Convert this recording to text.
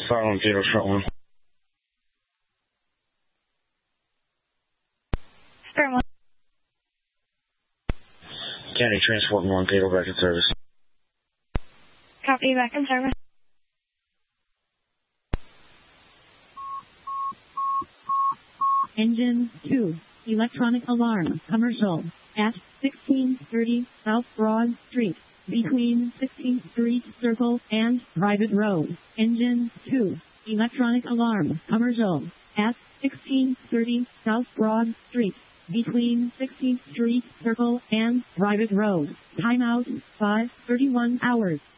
Silent Theater, front one. Sperm 1. County Transport 1, Cable back in service. Copy, back in service. Engine 2, electronic alarm, commercial, at 1630 South Broad Street, between 16th Street Circle and Private Road. Engine 2, electronic alarm, commercial, at 1630 South Broad Street, between 16th Street Circle and Private Road. Timeout, 5:31 hours.